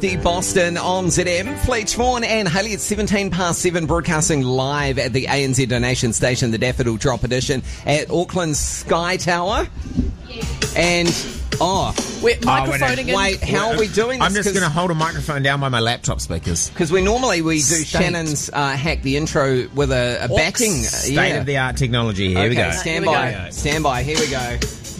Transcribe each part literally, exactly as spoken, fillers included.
D Boston on Z M. Fleetch Vaughan and Haley at seventeen past seven, broadcasting live at the A N Z donation station, the Daffodil Drop Edition at Auckland's Sky Tower. And, oh, we're microphoning in. Wait, how are we doing this? I'm just going to hold a microphone down by my laptop speakers. Because we normally we do State. Shannon's uh, hack the intro with a, a backing. Uh, State yeah. of the art technology. Here okay, we go. Stand Here we by. go. Stand by. Here we go.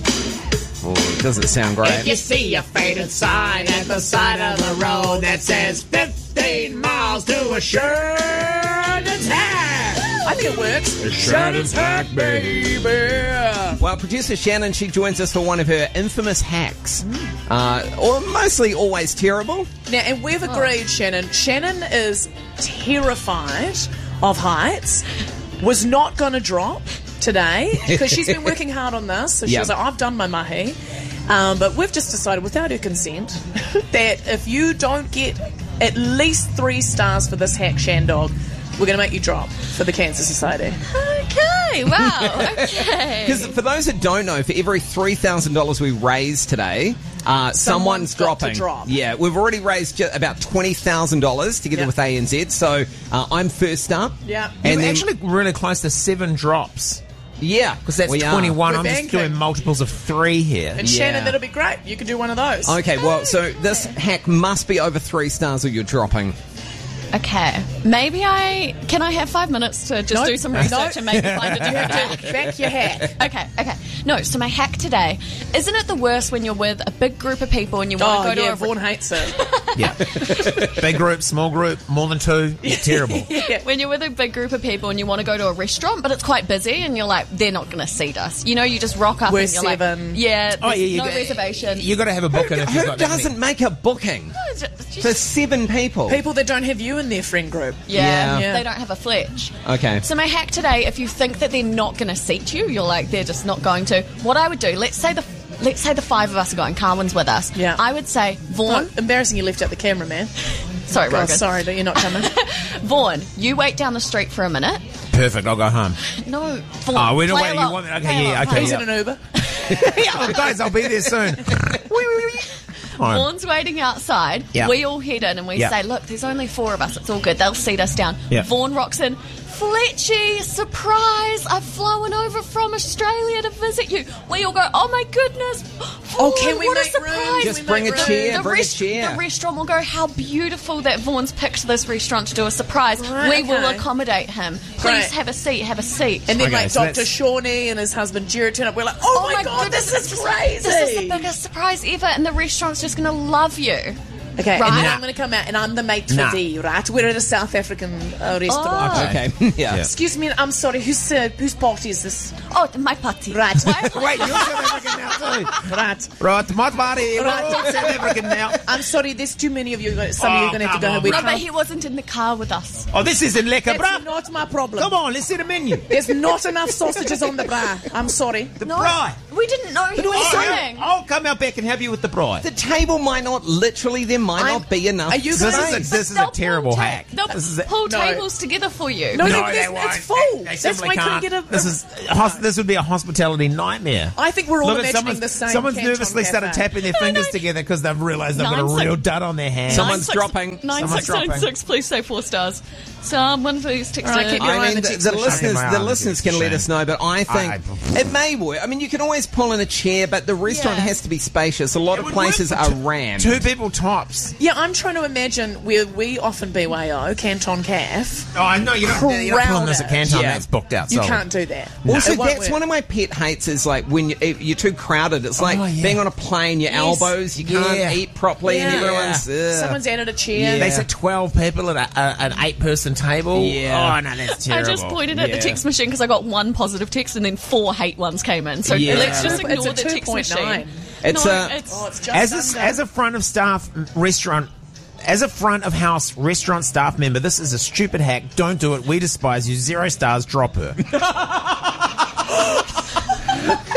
Oh, it doesn't sound great. If you see a faded sign at the side of the road that says fifteen miles to a Shannon's hack. I think it works. Shannon's hack, baby. Well, producer Shannon, she joins us for one of her infamous hacks. Uh, or mostly always terrible. Now, and we've agreed, Shannon. Shannon is terrified of heights. Was not going to drop today because she's been working hard on this. So she Yep. was like, I've done my mahi. Um, but we've just decided, without her consent, that if you don't get at least three stars for this hack, Shandog, we're going to make you drop for the Cancer Society. Okay, wow, okay. Because for those that don't know, for every three thousand dollars we raise today, uh, someone's, Someone's got to dropping. drop. Yeah, we've already raised ju- about twenty thousand dollars together Yep. with A N Z. So uh, I'm first up. Yeah. You're And then, actually really close to seven drops. yeah, Because that's we are. twenty-one. We're I'm just banking. doing multiples of three here. And Yeah. Shannon, that'll be great. You can do one of those. Okay, well, so this hack must be over three stars or you're dropping. Okay, maybe I... Can I have five minutes to just No, do some no. research and maybe find a You different have hack? to back your hack. Okay, okay. No, so my hack today, isn't it the worst when you're with a big group of people and you want Oh, to go yeah, to a... Vaughan hates it. Yeah. Big group, small group, more than two. Yeah, terrible. Yeah. When you're with a big group of people and you want to go to a restaurant, but it's quite busy, and you're like, they're not going to seat us. You know, you just rock up We're and you're seven. like, yeah, Oh, yeah, there's you no got- reservation. You got to have a booking if you've Who got that many. doesn't make a booking Just- for seven people? People that don't have you in their friend group. yeah, Yeah. they don't have a Fletch. Okay. So my hack today, if you think that they're not going to seat you, you're like, they're just not going to. What I would do, let's say the let's say the five of us are going, Carwyn's with us. Yeah. I would say, Vaughan, Oh, embarrassing you left out the camera, man. sorry, Oh, Rogan. sorry that you're not coming. Vaughan, you wait down the street for a minute. Perfect, I'll go home. No, Vaughan. Oh, we're not play waiting. along. You want me? Okay, Play yeah, along. okay. He's yeah. in an Uber. Yeah, guys, I'll be there soon. Home. Vaughan's waiting outside. Yeah. We all head in and we Yeah. say, look, there's only four of us. It's all good. They'll seat us down. Yeah. Vaughan rocks in. Fletchy, surprise! I've flown over from Australia to visit you. We all go, oh my goodness! Oh, Vaughan, can we what make a room? surprise! Just we bring make a room. chair, The, bring rest- a chair. the restaurant will go, how beautiful that Vaughan's picked this restaurant to do a surprise. Right, we will okay. accommodate him. Please Right. have a seat, have a seat. And then Okay, like so Doctor that's- Shawnee and his husband Jared turn up. We're like, oh, my god, this, is just- crazy. This is the biggest surprise ever, and the restaurant's just going to love you. Okay, Right. and then Nah. I'm going to come out and I'm the maitre Nah. d', right? We're at a South African uh, restaurant. Oh. Okay, yeah. Yeah. Excuse me, I'm sorry. Whose uh, whose party is this? Oh, my party. Right. Wait, you're South African now too. Right. Right, my body. Right. Right. South African now. I'm sorry. There's too many of you. Some of you Oh, are going to have to come go on, home. We No, can't- but he wasn't in the car with us. Oh, this isn't lekker, That's bruh. not my problem. Come on, let's see the menu. There's not enough sausages on the bar. I'm sorry. The No, braai. we didn't know he was Oh, coming. yeah. I'll come out back and help you with the braai. The table might not, literally, there might I'm- not be enough Are you This guys? is a, this is They'll a terrible pull ta- hack. They'll This is a, pull No. tables together for you. No, no, No, but they it's, won't. it's full. They, they That's simply why I couldn't can't. get a. This is hos- this would be a hospitality nightmare. I think we're all Look at imagining someone's, the same. someone's Canton nervously started Cafe. tapping their fingers together because they've realised they've got a Nine, real six- dud on their hands. Someone's Nine, six- dropping. Nine Someone's six nine dropping. six. Please say four stars. Someone please text All right, in. keep your eye I on mean, the the, text the machine. listeners, my the arm, listeners it's can a let shame. us know, but I think I- it may work. I mean, you can always pull in a chair, but the restaurant Yeah. has to be spacious. A lot of would places work are for two- rammed. Two people tops. Yeah, I'm trying to imagine where we often B Y O, Canton Caf. Oh, I know, you're not, you're not pulling this at Crowded. Canton. Yeah. That's booked out. You solid. can't do that. Also, It won't that's work. one of my pet hates is like when you, if you're too crowded. It's like Oh, yeah. being on a plane, your Yes. elbows, you can't Yeah. eat properly, and Yeah. everyone's. ugh. Someone's added a chair. Yeah. They said twelve people at a, a, an eight-person table. Yeah. Oh, no, that's I terrible. just pointed at Yeah. the text machine because I got one positive text and then four hate ones came in. So Yeah. let's just It's ignore a the text two point nine. machine. It's no, a- it's, Oh, it's just As under. a, as a front of staff restaurant, as a front of house restaurant staff member, this is a stupid hack. Don't do it. We despise you. Zero stars. Drop her.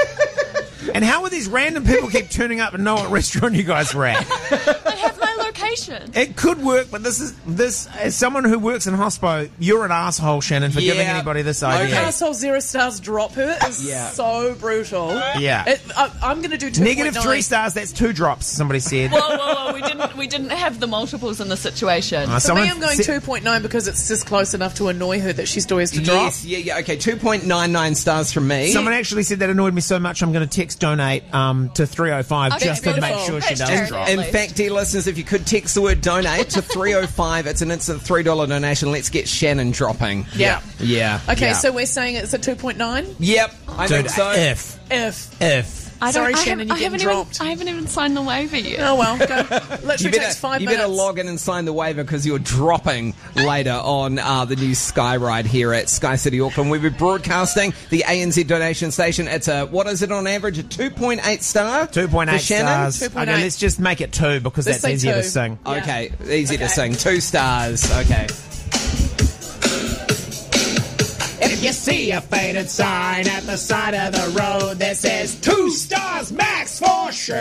And how will these random people keep turning up and know what restaurant you guys were at? they have my location. situation. It could work, but this is this as someone who works in hospo, you're an asshole, Shannon, for giving Yeah. anybody this Okay. idea. Asshole zero stars drop her is Yeah. so brutal. Yeah. It, I, I'm going to do two. Negative three stars. That's two drops. Somebody said. Whoa, whoa, whoa! We didn't, we didn't have the multiples in the situation. Uh, For someone me, I'm going said- two point nine because it's just close enough to annoy her that she still has to drop. Yes, yeah, yeah. Okay, two point nine nine stars from me. Someone actually said that annoyed me so much I'm going to text donate um, to three oh five Okay, just to make beautiful. sure she That's does charity. drop. In At fact, dear listeners, if you could text the word donate to three oh five, it's an instant three dollars donation. Let's get Shannon dropping. Yeah. Yeah. Okay, yeah. so we're saying it's a two point nine? Yep, I Dude, think so. if, If. if. I don't, Sorry, I Shannon, have, you're I getting haven't dropped. Even, I haven't even signed the waiver yet. Oh, well. Go. Literally You better, takes five you minutes. better log in and sign the waiver because you're dropping later on uh, the new Sky Ride here at Sky City Auckland. We'll be broadcasting the A N Z donation station. It's a, what is it on average, a two point eight star? two point eight for Shannon? stars. two point eight. Okay, let's just make it two because Let's that's say easier to two. sing. Yeah. Okay, easy to Okay. sing. Two stars. Okay. If you see a faded sign at the side of the road that says two stars max for sure,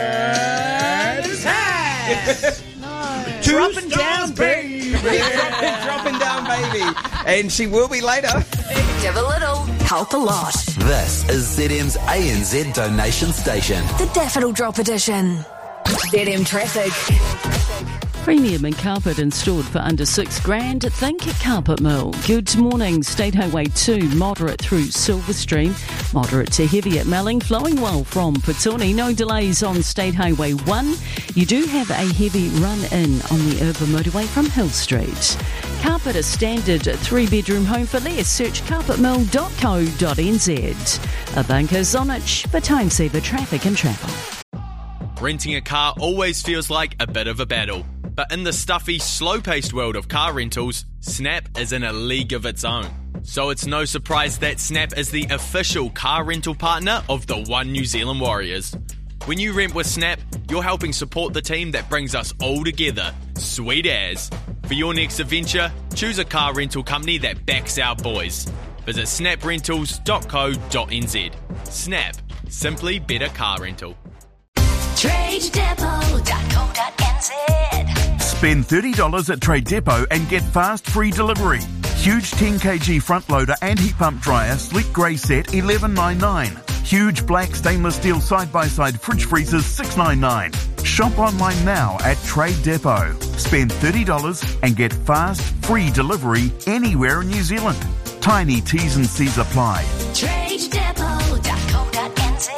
Two Dropping down, baby. dropping, dropping down, baby. And she will be later. Give a little, help a lot. This is Z M's A N Z donation station. The Daffodil Drop Edition. Z M Traffic. Premium and carpet installed for under six grand. Think Carpet Mill. Good morning. State Highway two, moderate through Silverstream. Moderate to heavy at Melling. Flowing well from Petone. No delays on State Highway one. You do have a heavy run in on the urban motorway from Hill Street. Carpet a standard three-bedroom home for less. Search carpet mill dot co dot n z. A banker Zonich for time saver traffic and travel. Renting a car always feels like a bit of a battle. But in the stuffy, slow-paced world of car rentals, Snap is in a league of its own. So it's no surprise that Snap is the official car rental partner of the One New Zealand Warriors. When you rent with Snap, you're helping support the team that brings us all together. Sweet as. For your next adventure, choose a car rental company that backs our boys. Visit snap rentals dot co dot n z. Snap. Simply better car rental. trade depot dot co dot n z. Spend thirty dollars at Trade Depot and get fast free delivery. Huge ten kilogram front loader and heat pump dryer, sleek grey set, eleven ninety-nine. Huge black stainless steel side-by-side fridge freezers, six ninety-nine. Shop online now at Trade Depot. Spend thirty dollars and get fast free delivery anywhere in New Zealand. Tiny T's and C's apply. trade depot dot co dot n z.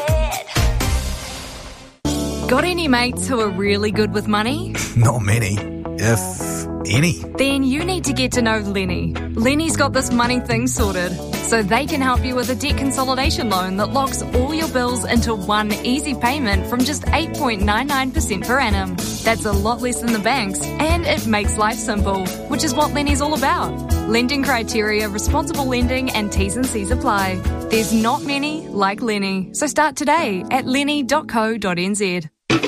Got any mates who are really good with money? Not many, if any. Then you need to get to know Lenny. Lenny's got this money thing sorted, so they can help you with a debt consolidation loan that locks all your bills into one easy payment from just eight point nine nine percent per annum. That's a lot less than the banks, and it makes life simple, which is what Lenny's all about. Lending criteria, responsible lending, and T's and C's apply. There's not many like Lenny, so start today at lenny dot co dot n z.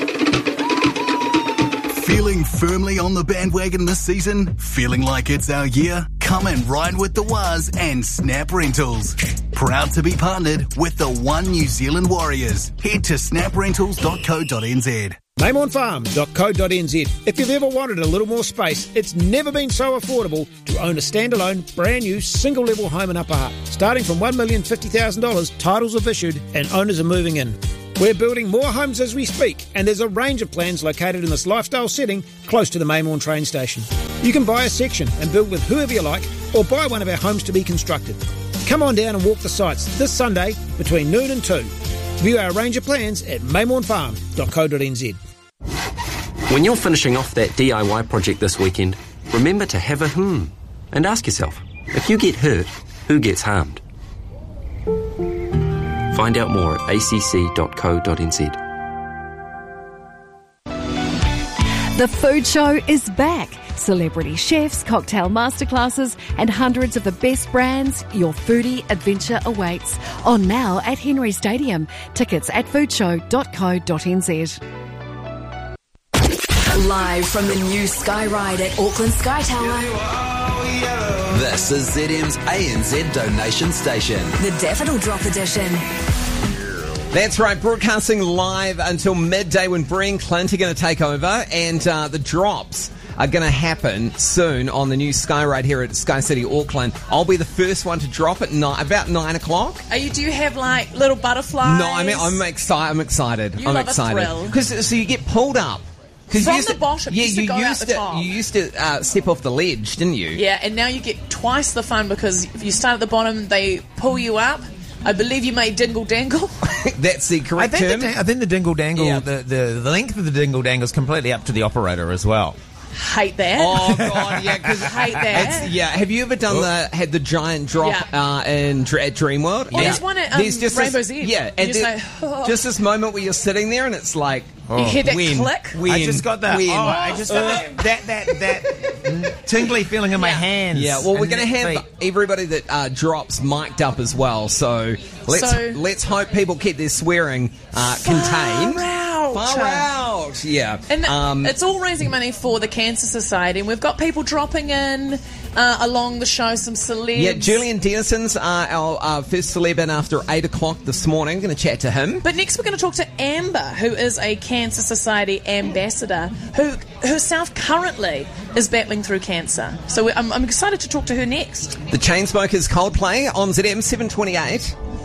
Feeling firmly on the bandwagon this season? Feeling like it's our year? Come and ride with the Waz and Snap Rentals. Proud to be partnered with the One New Zealand Warriors. Head to snap rentals dot co dot n z. Maymorn Farm dot co dot n z. If you've ever wanted a little more space, it's never been so affordable to own a standalone, brand new, single level home in Upper Hutt. Starting from one million fifty thousand dollars, titles have issued and owners are moving in. We're building more homes as we speak, and there's a range of plans located in this lifestyle setting close to the Maymorn train station. You can buy a section and build with whoever you like, or buy one of our homes to be constructed. Come on down and walk the sites this Sunday between noon and two. View our range of plans at maymorn farm dot co dot n z. When you're finishing off that D I Y project this weekend, remember to have a hmm and ask yourself, if you get hurt, who gets harmed? Find out more at a c c dot co dot n z. The Food Show is back. Celebrity chefs, cocktail masterclasses, and hundreds of the best brands. Your foodie adventure awaits. On now at Henry Stadium. Tickets at food show dot co dot n z. Live from the new Sky Ride at Auckland Sky Tower. This is Z M's A N Z donation station. The Daffodil Drop Edition. That's right, broadcasting live until midday when Bree and Clint are going to take over, and uh, the drops are going to happen soon on the new Sky Ride here at Sky City Auckland. I'll be the first one to drop at ni- about nine o'clock. Are you? Do you have like little butterflies? No, I mean I'm excited. I'm excited. You I'm love a excited thrill. because so you get pulled up. From you used the to, bottom, yeah, you used to you go out used the to top. you used to uh, step off the ledge, didn't you? Yeah, and now you get twice the fun because if you start at the bottom, they pull you up. I believe you may dingle dangle. That's the I correct think, term. the, I think the dingle dangle, Yeah. the, the, the length of the dingle dangle is completely up to the operator as well. Hate that. Oh god, yeah, because Hate that. It's, yeah, have you ever done Oh. the had the giant drop Yeah. uh, in Dr- at Dreamworld? Well, yeah. there's one at, um, There's just Rainbow's this, Edge. Yeah, You and just there- go, oh. just this moment where you're sitting there and it's like, You hear that when, click? when, I just got that. when. Oh, I just got that, that that that tingly feeling in my hands. Yeah, well, we're and going to have feet. everybody that uh, drops mic'd up as well. So let's So- let's hope people keep their swearing uh, contained. Far out. Far out. Yeah. And um, it's all raising money for the Cancer Society, and we've got people dropping in uh, along the show, some celebs. yeah, Julian Dennison's uh, our uh, first celeb in after eight o'clock this morning. Going to chat to him. But next we're going to talk to Amber, who is a Cancer Society ambassador, who herself currently is battling through cancer. So we- I'm, I'm excited to talk to her next. The Chainsmokers Coldplay on Z M seven twenty-eight.